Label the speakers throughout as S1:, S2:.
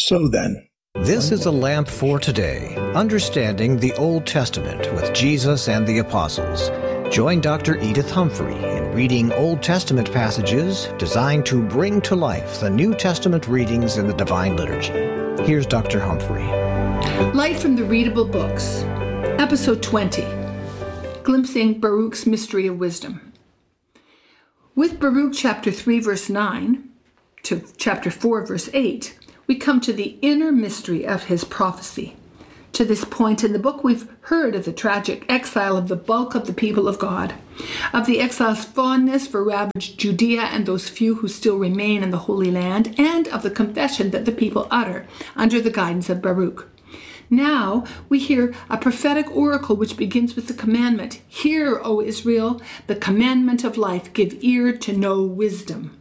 S1: So then,
S2: This is a lamp for today, understanding the Old Testament with Jesus and the Apostles. Join Dr. Edith Humphrey in reading Old Testament passages designed to bring to life the New Testament readings in the Divine Liturgy. Here's Dr. Humphrey.
S3: Light from the Readable Books, Episode 20, Glimpsing Baruch's Mystery of Wisdom. With Baruch chapter 3, verse 9 to chapter 4, verse 8, we come to the inner mystery of his prophecy. To this point in the book, we've heard of the tragic exile of the bulk of the people of God, of the exile's fondness for ravaged Judea and those few who still remain in the Holy Land, and of the confession that the people utter under the guidance of Baruch. Now we hear a prophetic oracle which begins with the commandment, "Hear, O Israel, the commandment of life, give ear to know wisdom."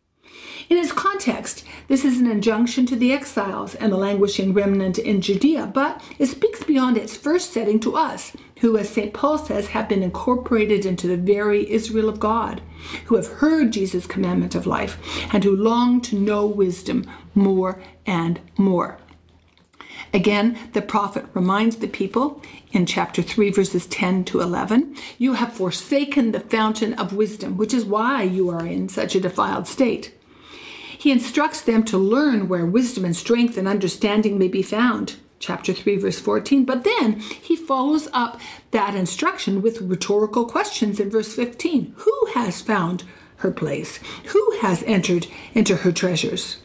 S3: In its context, this is an injunction to the exiles and the languishing remnant in Judea, but it speaks beyond its first setting to us, who, as St. Paul says, have been incorporated into the very Israel of God, who have heard Jesus' commandment of life, and who long to know wisdom more and more. Again, the prophet reminds the people in chapter 3, verses 10 to 11, "You have forsaken the fountain of wisdom, which is why you are in such a defiled state." He instructs them to learn where wisdom and strength and understanding may be found, chapter 3, verse 14. But then he follows up that instruction with rhetorical questions in verse 15. Who has found her place? Who has entered into her treasures?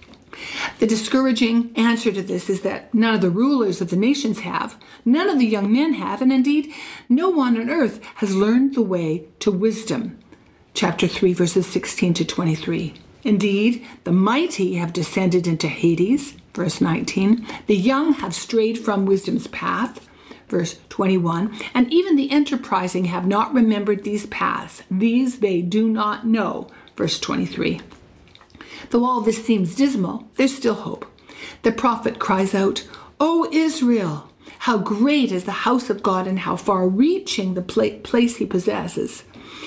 S3: The discouraging answer to this is that none of the rulers of the nations have, none of the young men have, and indeed no one on earth has learned the way to wisdom, chapter 3, verses 16 to 23. Indeed, the mighty have descended into Hades, verse 19. The young have strayed from wisdom's path, verse 21. And even the enterprising have not remembered these paths. These they do not know, verse 23. Though all this seems dismal, there's still hope. The prophet cries out, "O Israel, how great is the house of God and how far-reaching the place he possesses.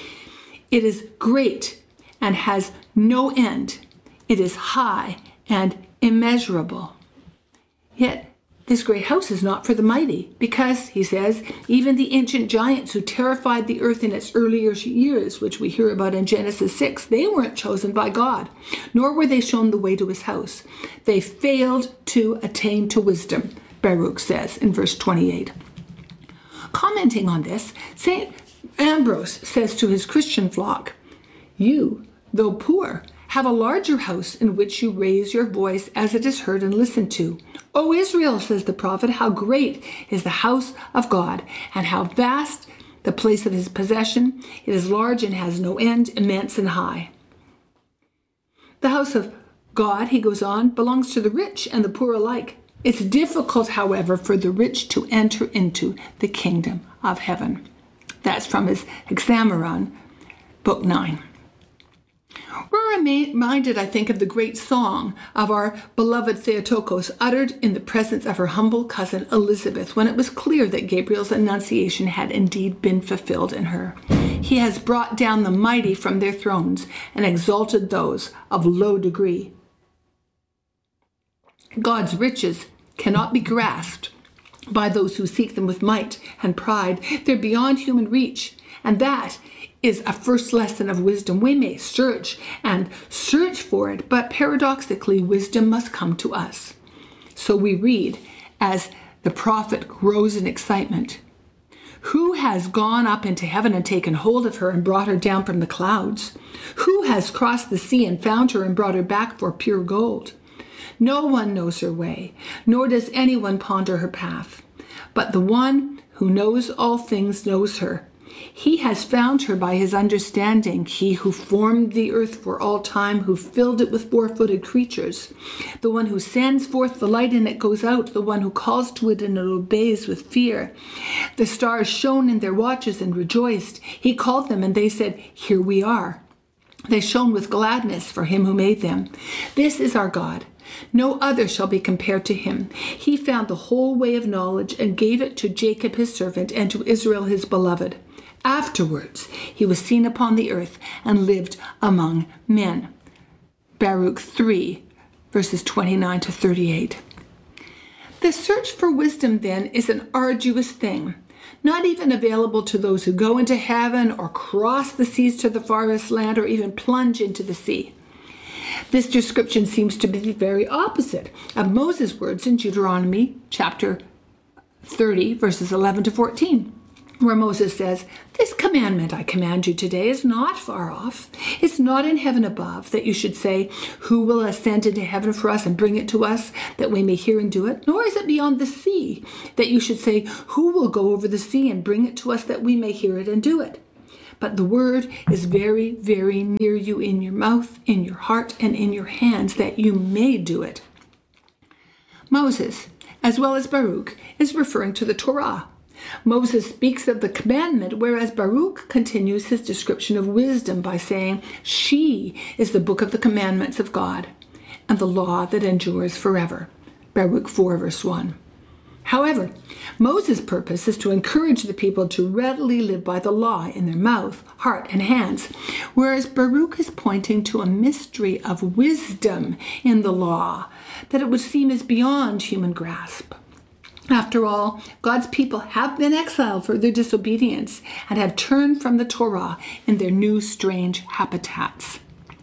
S3: It is great and has no end. It is high and immeasurable. Yet this great house is not for the mighty, because, he says, even the ancient giants who terrified the earth in its earlier years, which we hear about in Genesis 6, they weren't chosen by God, nor were they shown the way to his house. They failed to attain to wisdom," Baruch says in verse 28. Commenting on this, St. Ambrose says to his Christian flock, "You, though poor, have a larger house in which you raise your voice as it is heard and listened to. O Israel, says the prophet, how great is the house of God, and how vast the place of his possession. It is large and has no end, immense and high." The house of God, he goes on, belongs to the rich and the poor alike. It's difficult, however, for the rich to enter into the kingdom of heaven. That's from his Hexameron, Book 9. We're reminded, I think, of the great song of our beloved Theotokos, uttered in the presence of her humble cousin Elizabeth, when it was clear that Gabriel's annunciation had indeed been fulfilled in her. "He has brought down the mighty from their thrones and exalted those of low degree." God's riches cannot be grasped by those who seek them with might and pride. They're beyond human reach, and that is a first lesson of wisdom. We may search and search for it, but paradoxically, wisdom must come to us. So we read, as the prophet grows in excitement, "Who has gone up into heaven and taken hold of her and brought her down from the clouds? Who has crossed the sea and found her and brought her back for pure gold? No one knows her way, nor does anyone ponder her path. But the one who knows all things knows her. He has found her by his understanding, he who formed the earth for all time, who filled it with four-footed creatures, the one who sends forth the light and it goes out, the one who calls to it and it obeys with fear. The stars shone in their watches and rejoiced. He called them and they said, 'Here we are.' They shone with gladness for him who made them. This is our God. No other shall be compared to him. He found the whole way of knowledge and gave it to Jacob his servant and to Israel his beloved. Afterwards, he was seen upon the earth and lived among men." Baruch 3, verses 29 to 38. The search for wisdom, then, is an arduous thing, not even available to those who go into heaven or cross the seas to the farthest land or even plunge into the sea. This description seems to be the very opposite of Moses' words in Deuteronomy chapter 30, verses 11 to 14, where Moses says, "This commandment I command you today is not far off. It's not in heaven above, that you should say, 'Who will ascend into heaven for us and bring it to us, that we may hear and do it?' Nor is it beyond the sea, that you should say, 'Who will go over the sea and bring it to us, that we may hear it and do it?' But the word is very, very near you, in your mouth, in your heart, and in your hands, that you may do it." Moses, as well as Baruch, is referring to the Torah. Moses speaks of the commandment, whereas Baruch continues his description of wisdom by saying, "She is the book of the commandments of God, and the law that endures forever." Baruch 4, verse 1. However, Moses' purpose is to encourage the people to readily live by the law in their mouth, heart, and hands, whereas Baruch is pointing to a mystery of wisdom in the law, that it would seem is beyond human grasp. After all, God's people have been exiled for their disobedience and have turned from the Torah in their new strange habitats.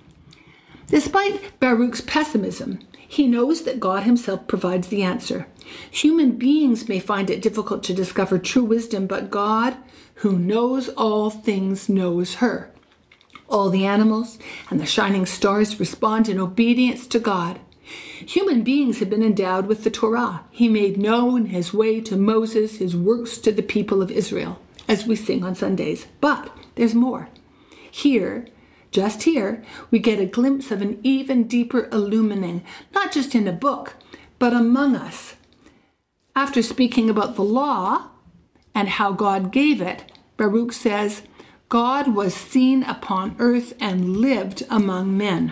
S3: Despite Baruch's pessimism, he knows that God himself provides the answer. Human beings may find it difficult to discover true wisdom, but God, who knows all things, knows her. All the animals and the shining stars respond in obedience to God. Human beings have been endowed with the Torah. He made known his way to Moses, his works to the people of Israel, as we sing on Sundays. But there's more. Here, just here, we get a glimpse of an even deeper illumining, not just in a book, but among us. After speaking about the law and how God gave it, Baruch says, "God was seen upon earth and lived among men."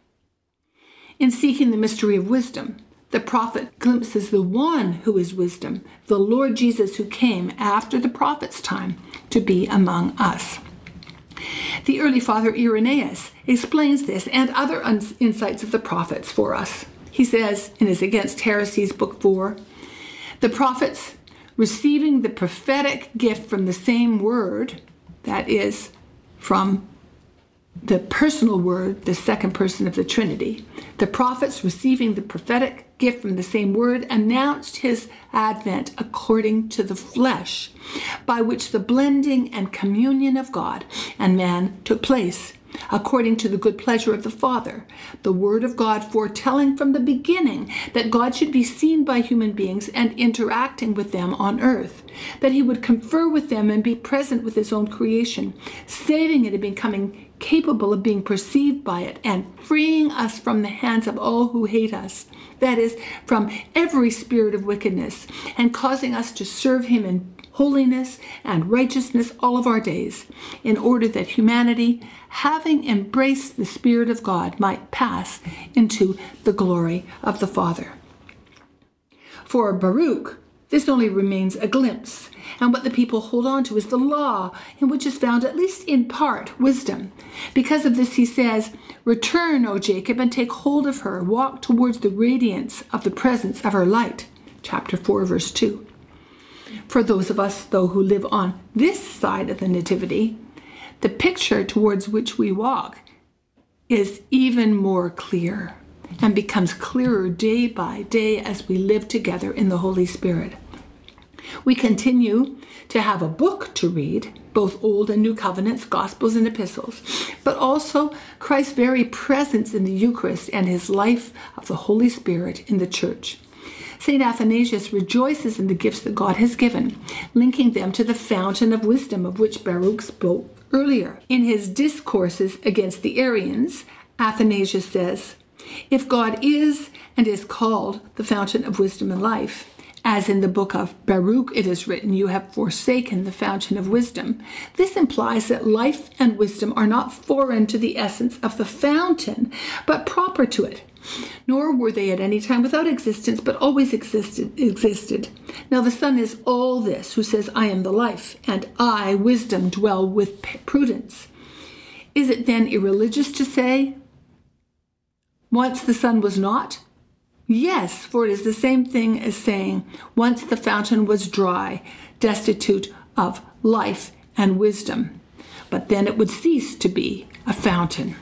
S3: In seeking the mystery of wisdom, the prophet glimpses the one who is wisdom, the Lord Jesus, who came after the prophet's time to be among us. The early father Irenaeus explains this and other insights of the prophets for us. He says in his Against Heresies, Book 4, "The prophets, receiving the prophetic gift from the same word," that is, from the personal word, the second person of the Trinity, "the prophets, receiving the prophetic gift from the same word, announced his advent according to the flesh, by which the blending and communion of God and man took place, according to the good pleasure of the Father, the word of God foretelling from the beginning that God should be seen by human beings and interacting with them on earth, that he would confer with them and be present with his own creation, saving it and becoming capable of being perceived by it, and freeing us from the hands of all who hate us, that is, from every spirit of wickedness, and causing us to serve him in holiness and righteousness all of our days, in order that humanity, having embraced the Spirit of God, might pass into the glory of the Father." For Baruch, this only remains a glimpse, and what the people hold on to is the law, in which is found, at least in part, wisdom. Because of this, he says, "Return, O Jacob, and take hold of her. Walk towards the radiance of the presence of her light." Chapter 4, verse 2. For those of us, though, who live on this side of the Nativity, the picture towards which we walk is even more clear and becomes clearer day by day as we live together in the Holy Spirit. We continue to have a book to read, both Old and New Covenants, Gospels and Epistles, but also Christ's very presence in the Eucharist and his life of the Holy Spirit in the Church. St. Athanasius rejoices in the gifts that God has given, linking them to the fountain of wisdom of which Baruch spoke earlier. In his discourses against the Arians, Athanasius says, "If God is and is called the fountain of wisdom and life, as in the book of Baruch it is written, 'You have forsaken the fountain of wisdom,' this implies that life and wisdom are not foreign to the essence of the fountain, but proper to it. Nor were they at any time without existence, but always existed. Now the Son is all this, who says, 'I am the life, and I, wisdom, dwell with prudence.' Is it then irreligious to say, 'Once the Son was not, Yes, for it is the same thing as saying, once the fountain was dry, destitute of life and wisdom, but then it would cease to be a fountain.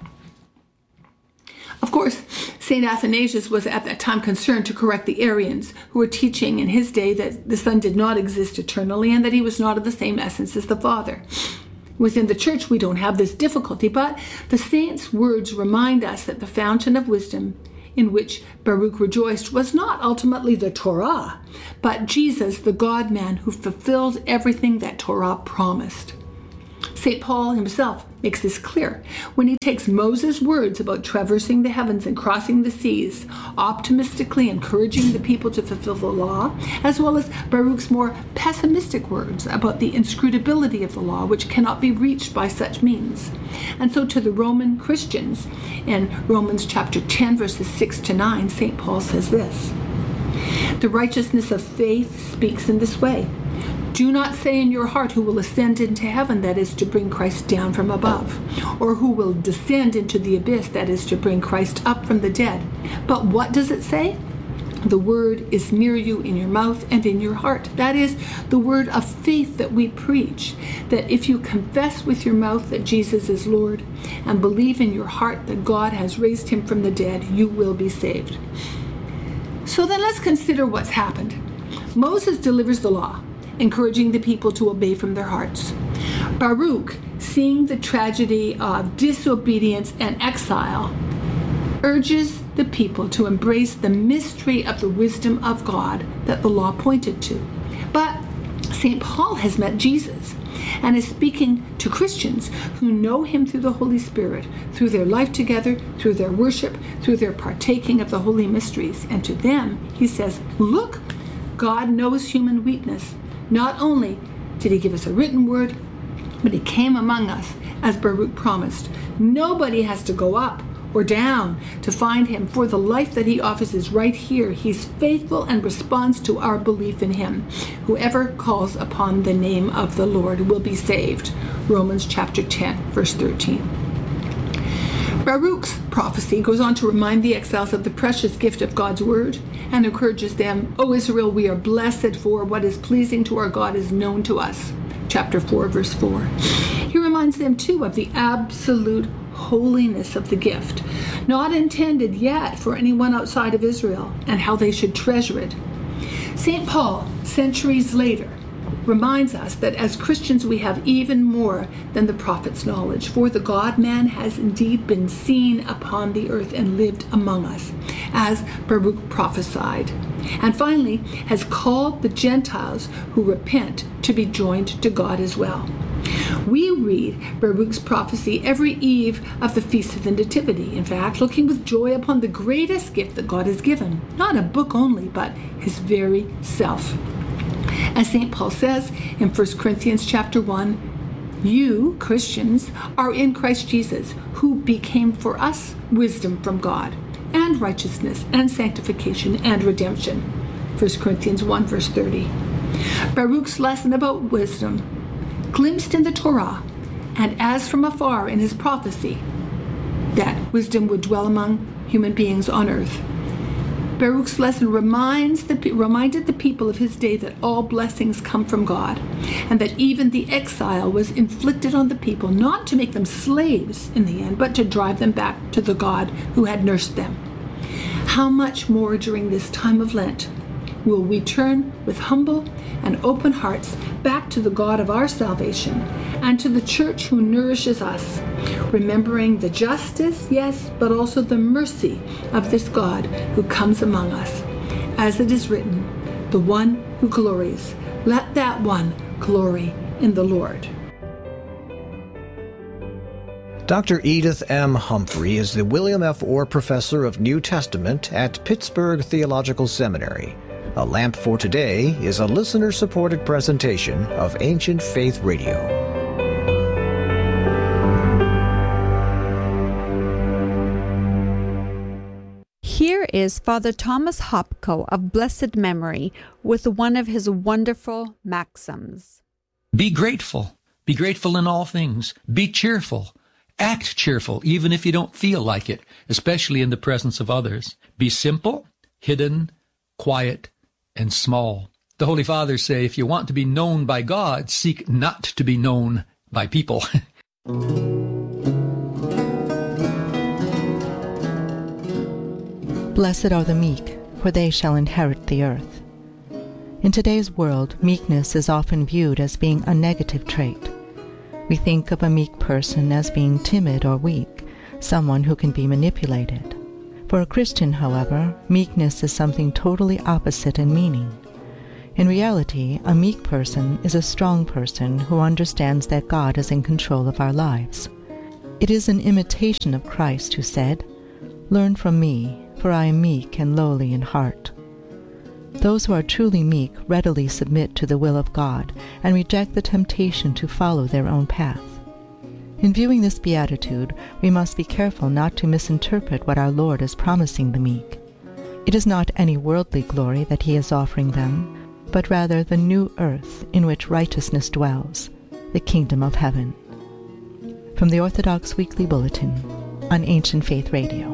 S3: Of course, St. Athanasius was at that time concerned to correct the Arians, who were teaching in his day that the Son did not exist eternally and that he was not of the same essence as the Father. Within the church, we don't have this difficulty, but the saint's words remind us that the fountain of wisdom in which Baruch rejoiced was not ultimately the Torah, but Jesus, the God-man who fulfilled everything that Torah promised. St. Paul himself makes this clear when he takes Moses' words about traversing the heavens and crossing the seas, optimistically encouraging the people to fulfill the law, as well as Baruch's more pessimistic words about the inscrutability of the law, which cannot be reached by such means. And so to the Roman Christians, in Romans chapter 10, verses 6 to 9, St. Paul says this: "The righteousness of faith speaks in this way. Do not say in your heart, who will ascend into heaven, that is to bring Christ down from above, or who will descend into the abyss, that is to bring Christ up from the dead. But what does it say? The word is near you, in your mouth and in your heart." That is the word of faith that we preach, that if you confess with your mouth that Jesus is Lord and believe in your heart that God has raised him from the dead, you will be saved. So then let's consider what's happened. Moses delivers the law, encouraging the people to obey from their hearts. Baruch, seeing the tragedy of disobedience and exile, urges the people to embrace the mystery of the wisdom of God that the law pointed to. But St. Paul has met Jesus and is speaking to Christians who know him through the Holy Spirit, through their life together, through their worship, through their partaking of the holy mysteries. And to them, he says, look, God knows human weakness. Not only did he give us a written word, but he came among us as Baruch promised. Nobody has to go up or down to find him, for the life that he offers is right here. He's faithful and responds to our belief in him. Whoever calls upon the name of the Lord will be saved. Romans chapter 10, verse 13. Baruch's prophecy goes on to remind the exiles of the precious gift of God's word and encourages them, O Israel, we are blessed, for what is pleasing to our God is known to us. Chapter 4, verse 4. He reminds them too of the absolute holiness of the gift, not intended yet for anyone outside of Israel, and how they should treasure it. St. Paul, centuries later, reminds us that as Christians we have even more than the prophet's knowledge, for the God-man has indeed been seen upon the earth and lived among us, as Baruch prophesied, and finally has called the Gentiles who repent to be joined to God as well. We read Baruch's prophecy every eve of the Feast of the Nativity, in fact, looking with joy upon the greatest gift that God has given, not a book only, but his very self. As St. Paul says in 1 Corinthians chapter 1, you, Christians, are in Christ Jesus, who became for us wisdom from God, and righteousness, and sanctification, and redemption. 1 Corinthians 1, verse 30. Baruch's lesson about wisdom, glimpsed in the Torah, and as from afar in his prophecy, that wisdom would dwell among human beings on earth. Baruch's lesson reminded the people of his day that all blessings come from God, and that even the exile was inflicted on the people not to make them slaves in the end, but to drive them back to the God who had nursed them. How much more during this time of Lent will we turn with humble and open hearts back to the God of our salvation and to the church who nourishes us, remembering the justice, yes, but also the mercy of this God who comes among us. As it is written, the one who glories, let that one glory in the Lord.
S2: Dr. Edith M. Humphrey is the William F. Orr Professor of New Testament at Pittsburgh Theological Seminary. A Lamp for Today is a listener-supported presentation of Ancient Faith Radio.
S1: Here is Father Thomas Hopko of blessed memory with one of his wonderful maxims.
S4: Be grateful. Be grateful in all things. Be cheerful. Act cheerful, even if you don't feel like it, especially in the presence of others. Be simple. hidden, quiet, and small. The Holy Fathers say, if you want to be known by God, seek not to be known by people.
S5: Blessed are the meek, for they shall inherit the earth. In today's world, meekness is often viewed as being a negative trait. We think of a meek person as being timid or weak, someone who can be manipulated. For a Christian, however, meekness is something totally opposite in meaning. In reality, a meek person is a strong person who understands that God is in control of our lives. It is an imitation of Christ who said, "Learn from me, for I am meek and lowly in heart." Those who are truly meek readily submit to the will of God and reject the temptation to follow their own path. In viewing this beatitude, we must be careful not to misinterpret what our Lord is promising the meek. It is not any worldly glory that he is offering them, but rather the new earth in which righteousness dwells, the kingdom of heaven. From the Orthodox Weekly Bulletin on Ancient Faith Radio.